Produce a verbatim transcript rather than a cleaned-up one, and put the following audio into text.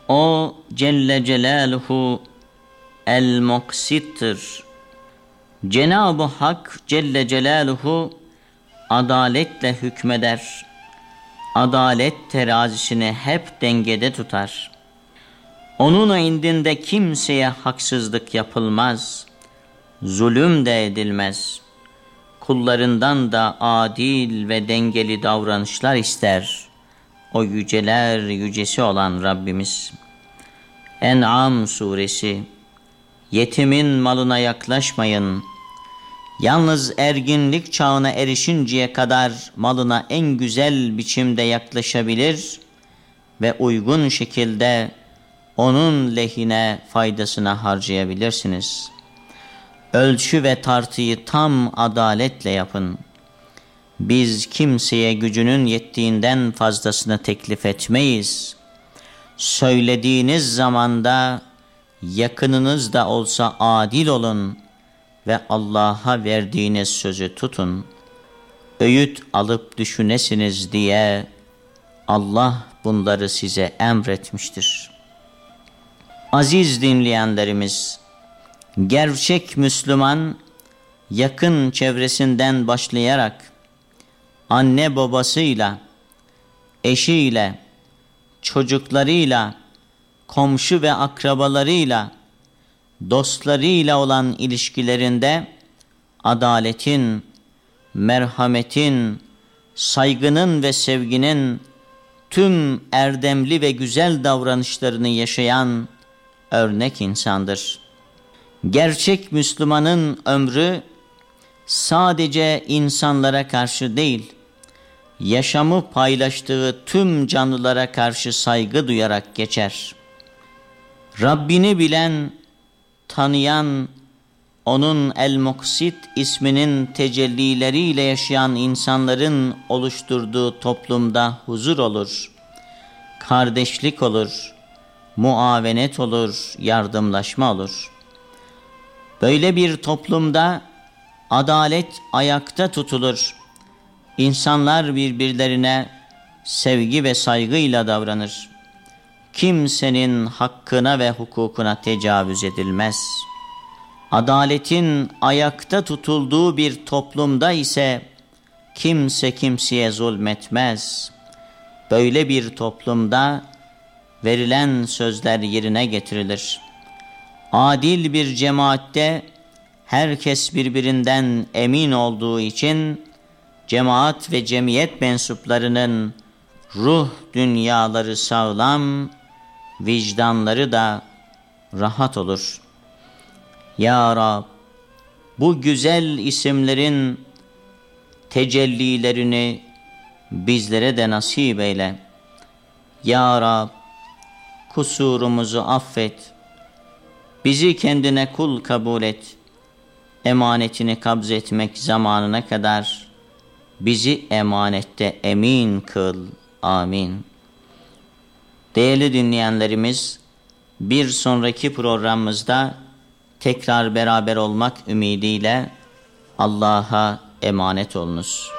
O Celle Celaluhu El-Muksit'tir. Cenab-ı Hak Celle Celaluhu adaletle hükmeder. Adalet terazisini hep dengede tutar. Onun indinde kimseye haksızlık yapılmaz, zulüm de edilmez. Kullarından da adil ve dengeli davranışlar ister o yüceler yücesi olan Rabbimiz. En'am suresi. Yetimin malına yaklaşmayın. Yalnız erginlik çağına erişinceye kadar malına en güzel biçimde yaklaşabilir ve uygun şekilde onun lehine, faydasına harcayabilirsiniz. Ölçü ve tartıyı tam adaletle yapın. Biz kimseye gücünün yettiğinden fazlasını teklif etmeyiz. Söylediğiniz zamanda yakınınız da olsa adil olun ve Allah'a verdiğiniz sözü tutun. Öğüt alıp düşünesiniz diye Allah bunları size emretmiştir. Aziz dinleyenlerimiz, gerçek Müslüman yakın çevresinden başlayarak anne babasıyla, eşiyle, çocuklarıyla, komşu ve akrabalarıyla, dostlarıyla olan ilişkilerinde adaletin, merhametin, saygının ve sevginin tüm erdemli ve güzel davranışlarını yaşayan örnek insandır. Gerçek Müslümanın ömrü sadece insanlara karşı değil, yaşamı paylaştığı tüm canlılara karşı saygı duyarak geçer. Rabbini bilen, tanıyan, onun El-Muksit isminin tecellileriyle yaşayan insanların oluşturduğu toplumda huzur olur, kardeşlik olur, muavenet olur, yardımlaşma olur. Böyle bir toplumda adalet ayakta tutulur. İnsanlar birbirlerine sevgi ve saygıyla davranır. Kimsenin hakkına ve hukukuna tecavüz edilmez. Adaletin ayakta tutulduğu bir toplumda ise kimse kimseye zulmetmez. Böyle bir toplumda verilen sözler yerine getirilir. Adil bir cemaatte herkes birbirinden emin olduğu için cemaat ve cemiyet mensuplarının ruh dünyaları sağlam, vicdanları da rahat olur. Ya Rab, bu güzel isimlerin tecellilerini bizlere de nasip eyle. Ya Rab, kusurumuzu affet. Bizi kendine kul kabul et. Emanetini kabz etmek zamanına kadar bizi emanette emin kıl. Amin. Değerli dinleyenlerimiz, bir sonraki programımızda tekrar beraber olmak ümidiyle Allah'a emanet olunuz.